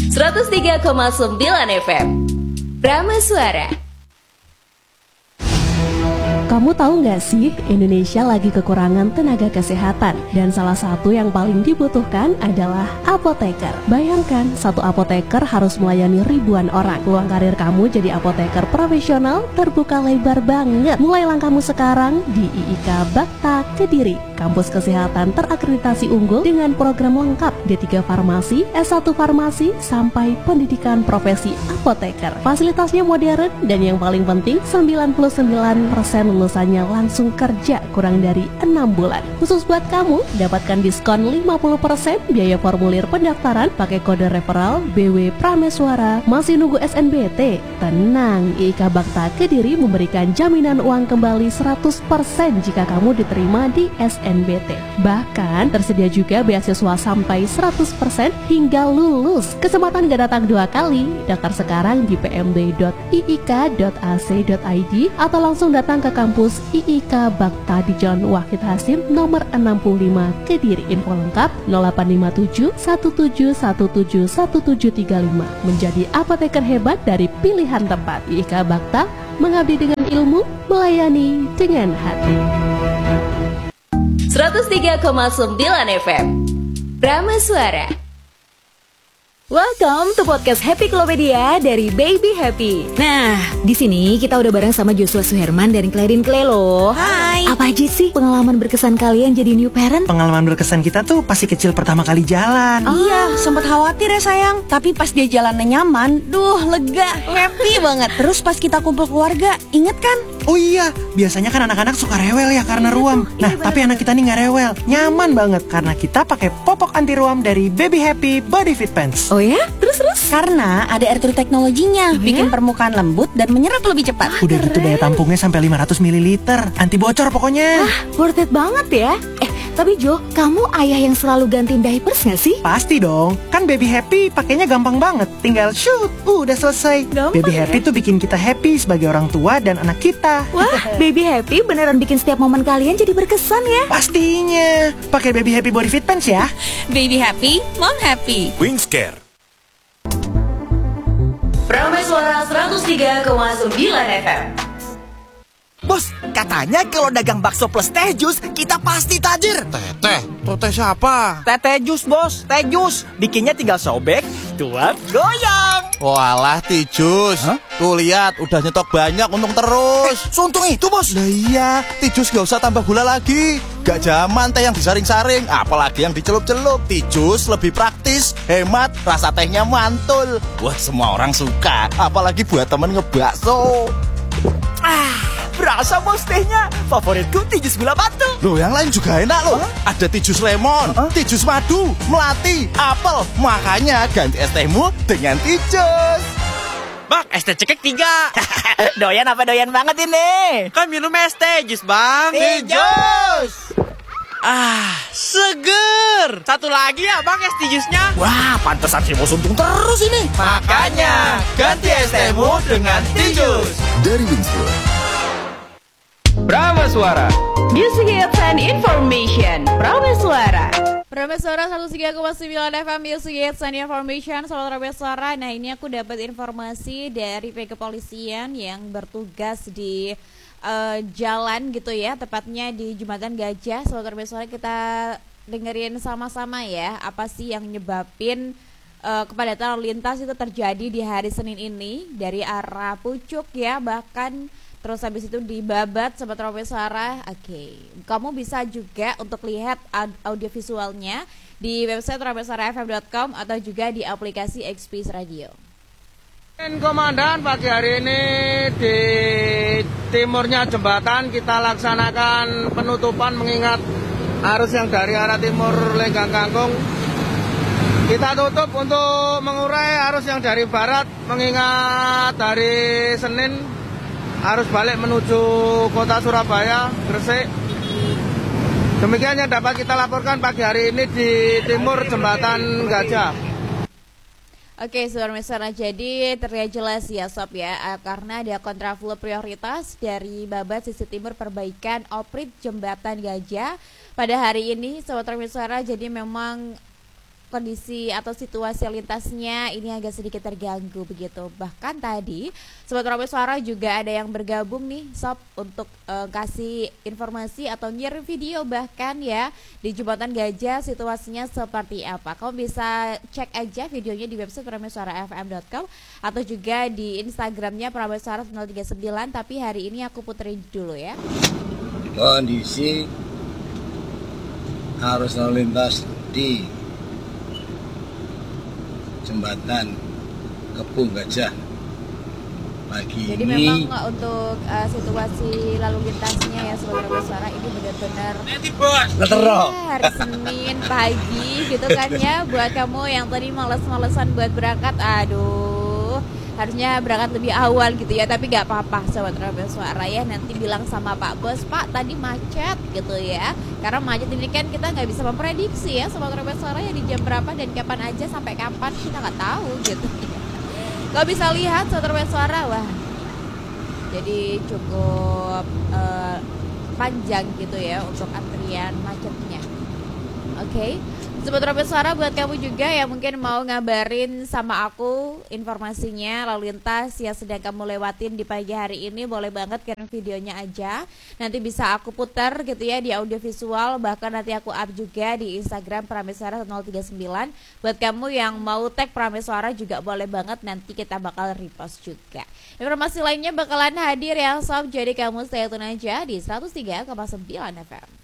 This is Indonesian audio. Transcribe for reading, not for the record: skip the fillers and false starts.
103,9 FM Prama Suara. Kamu tahu nggak sih, Indonesia lagi kekurangan tenaga kesehatan dan salah satu yang paling dibutuhkan adalah apoteker. Bayangkan, satu apoteker harus melayani ribuan orang. Peluang karir kamu jadi apoteker profesional terbuka lebar banget. Mulai langkahmu sekarang di IIK Bakta Kediri, kampus kesehatan terakreditasi unggul dengan program lengkap D3 Farmasi, S1 Farmasi, sampai pendidikan profesi apoteker. Fasilitasnya modern dan yang paling penting 99% lulusannya langsung kerja kurang dari 6 bulan. Khusus buat kamu, dapatkan diskon 50% biaya formulir pendaftaran pakai kode referral BW Prameswara. Masih nunggu SNBT? Tenang, IIK Bakta Kediri memberikan jaminan uang kembali 100% jika kamu diterima di SNBT. Bahkan tersedia juga beasiswa sampai 100% hingga lulus. Kesempatan gak datang dua kali. Daftar sekarang di pmd.iik.ac.id atau langsung datang ke kampus IIK Bakta di Jalan Wahid Hasim nomor 65 Kediri. Info lengkap 0857 1717 1735. Menjadi apoteker hebat dari pilihan tempat. IIK Bakta, mengabdi dengan ilmu, melayani dengan hati. 103,9 FM Prama Suara. Welcome to podcast Happy Klopedia dari Baby Happy. Nah, di sini kita udah bareng sama Joshua Suherman dari Clarin Clay loh. Hai. Apa aja sih pengalaman berkesan kalian jadi new parent? Pengalaman berkesan kita tuh pasti kecil pertama kali jalan. Iya, sempat khawatir ya sayang. Tapi pas dia jalannya nyaman, lega, happy banget. Terus pas kita kumpul keluarga, inget kan? Oh iya, biasanya kan anak-anak suka rewel ya karena ruam. Nah, tapi anak kita nih nggak rewel, nyaman banget karena kita pakai popok anti ruam dari Baby Happy Body Fit Pants. Oh ya? Terus? Karena ada air true teknologinya, bikin permukaan lembut dan menyerap lebih cepat. Udah gitu daya tampungnya sampai 500 ml, anti bocor pokoknya. Wah, worth it banget ya. Tapi Jo, kamu ayah yang selalu gantiin diapers gak sih? Pasti dong, kan Baby Happy pakainya gampang banget. Tinggal shoot, udah selesai. Gampang Baby Happy tuh bikin kita happy sebagai orang tua dan anak kita. Wah, Baby Happy beneran bikin setiap momen kalian jadi berkesan ya. Pastinya, pakai Baby Happy Body Fit Pants ya. Baby happy, mom happy. Wingscare. Prama Suara 103,9 FM. Bos, katanya kalau dagang bakso plus teh jus, kita pasti tajir. Teh siapa? Teh jus, bos. Teh jus. Bikinnya tinggal sobek, tuang, goyang. Walah, Tijus. Tuh lihat, udah nyetok banyak, untung terus. Suntung itu, bos. Lah iya, Tijus gak usah tambah gula lagi. Gak zaman teh yang disaring-saring, apalagi yang dicelup-celup. Tijus lebih praktis, hemat, rasa tehnya mantul. Buat semua orang suka, apalagi buat temen ngebakso. Berasa bos tehnya. Favoritku Tijus gula batu. Loh, yang lain juga enak loh. Ada Tijus lemon, Tijus madu, melati, apel. Makanya ganti es tehmu dengan Tijus. Bang, es teh cekek 3. Doyan apa doyan banget ini? Kan minum es teh jus, Bang. Tijus. Seger. Satu lagi ya, Bang, es tijusnya. Wah, pantesan si bos untung terus ini. Makanya ganti es tehmu dengan Tijus. Dari Wingscare. Prama Suara. Music Hits and Information. Prama Suara. Prama Suara 103,9 FM Music Hits and Information. Sobat Prama Suara. Nah, ini aku dapat informasi dari pihak kepolisian yang bertugas di jalan gitu ya, tepatnya di Jembatan Gajah. Sobat Prama Suara, kita dengerin sama-sama ya, apa sih yang nyebabin kepadatan lalu lintas itu terjadi di hari Senin ini dari arah Pucuk ya, bahkan terus habis itu di Babat, Sobat Suara. Oke, kamu bisa juga untuk lihat audio visualnya di website robesuarafm.com atau juga di aplikasi XP Radio. Komandan, pagi hari ini di timurnya jembatan kita laksanakan penutupan mengingat arus yang dari arah timur Lenggang Kangkung. Kita tutup untuk mengurai arus yang dari barat mengingat hari Senin harus balik menuju kota Surabaya, Gresik. Demikian yang dapat kita laporkan pagi hari ini di timur Jembatan Gajah. Oke, Saudara, jadi terlihat jelas ya Sob ya, karena ada kontraflow prioritas dari Babat sisi timur perbaikan oprit Jembatan Gajah pada hari ini, Sobat Suara. Jadi memang kondisi atau situasi lintasnya ini agak sedikit terganggu begitu. Bahkan tadi Sobat Ramai Suara juga ada yang bergabung nih Sob untuk kasih informasi atau ngirim video bahkan ya di Jembatan Gajah situasinya seperti apa. Kamu bisa cek aja videonya di website prameswarafm.com atau juga di Instagramnya Prameswara 039. Tapi hari ini aku puterin dulu ya. Kondisi arus lalu lintas di Jembatan Kebun Gajah pagi jadi ini. memang untuk situasi lalu lintasnya ya Sobat Ramai Suara ini benar-benar hari Senin pagi gitu kan ya. Buat kamu yang tadi males-malesan buat berangkat, aduh harusnya berangkat lebih awal gitu ya, tapi gak apa-apa Sobat Ramai Suara ya. Nanti bilang sama Pak Bos, Pak tadi macet gitu ya, karena macet ini kan kita gak bisa memprediksi ya Sobat Ramai Suara ya, di jam berapa dan kapan aja, sampai kapan kita gak tahu gitu. Kau bisa lihat Sobat Ramai Suara, wah jadi cukup panjang gitu ya untuk antrian macetnya. Oke. Sobat Ramai Suara, buat kamu juga yang mungkin mau ngabarin sama aku informasinya lalu lintas yang sedang kamu lewatin di pagi hari ini, boleh banget kirim videonya aja. Nanti bisa aku putar gitu ya di audio visual, bahkan nanti aku up juga di Instagram Prameswara 039. Buat kamu yang mau tag Prameswara juga boleh banget, nanti kita bakal repost juga. Informasi lainnya bakalan hadir ya Sob, jadi kamu stay tune aja di 103,9 FM.